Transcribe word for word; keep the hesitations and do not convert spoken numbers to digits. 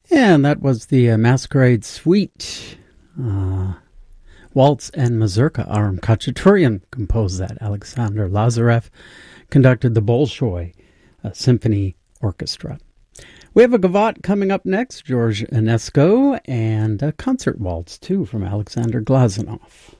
And that was the uh, Masquerade Suite. Uh, Waltz and Mazurka. Aram Khachaturian composed that. Alexander Lazarev conducted the Bolshoi uh, Symphony Orchestra. We have a gavotte coming up next, George Enesco, and a concert waltz, too, from Alexander Glazunov.